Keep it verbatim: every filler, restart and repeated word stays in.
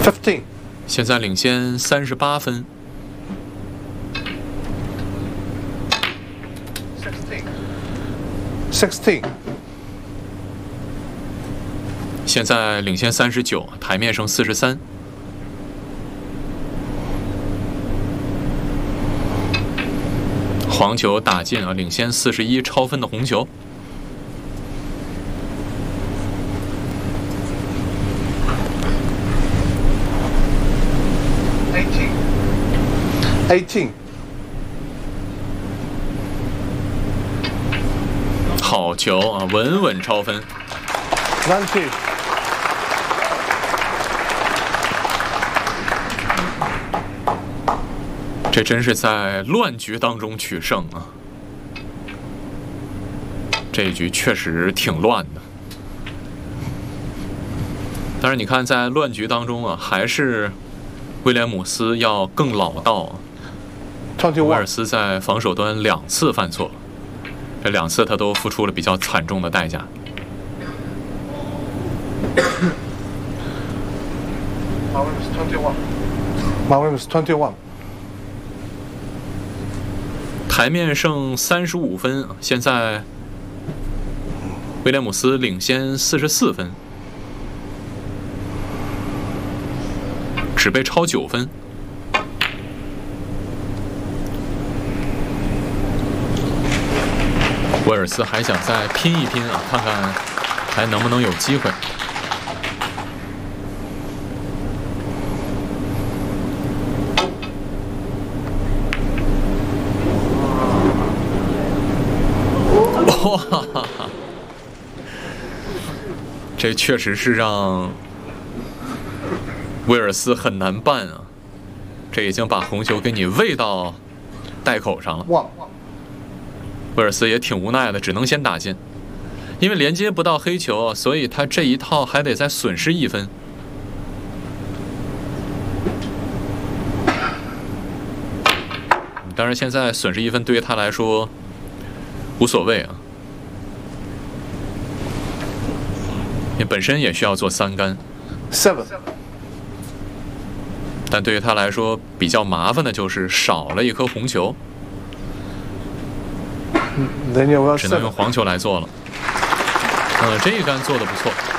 Fifteen。 现在领先三十八分。 Sixteen。 现在领先三十九，台面剩四十三。黄球打进啊，领先四十一，超分的红球。 Eighteen。Eighteen。 好球啊，稳稳超分。 Nineteen。 这真是在乱局当中取胜啊！这一局确实挺乱的，但是你看，在乱局当中啊，还是威廉姆斯要更老道啊。威尔斯在防守端两次犯错，这两次他都付出了比较惨重的代价。 马威姆斯 twenty-one。马威姆斯 twenty-one。 台面剩三十五分，现在威廉姆斯领先四十四分，只被超九分。威尔斯还想再拼一拼啊，看看还能不能有机会。哇，这确实是让威尔斯很难办啊！这已经把红球给你喂到袋口上了。威尔斯也挺无奈的，只能先打进，因为连接不到黑球，所以他这一套还得再损失一分。当然，现在损失一分对于他来说无所谓啊。你本身也需要做三杆 ，seven， 但对于他来说比较麻烦的就是少了一颗红球，只能用黄球来做了。呃，这一杆做得不错。